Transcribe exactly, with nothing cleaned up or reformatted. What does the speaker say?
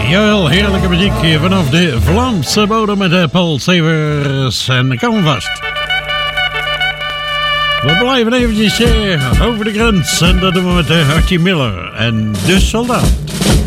Jawel, heerlijke muziek hier vanaf de Vlaamse bodem met de Paul Severs. En kom vast. We blijven eventjes eh, over de grens. En dat doen we met de Archie Miller en de Soldaat.